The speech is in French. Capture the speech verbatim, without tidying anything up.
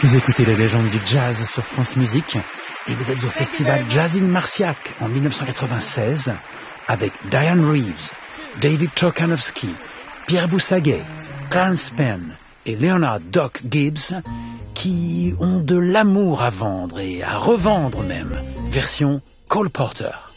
Vous écoutez les légendes du jazz sur France Musique et vous êtes au festival Jazz in Marciac en mille neuf cent quatre-vingt-seize avec Diane Reeves, David Trokanowski, Pierre Boussaguet, Clarence Penn et Leonard Doc Gibbs qui ont de l'amour à vendre et à revendre même, version Cole Porter.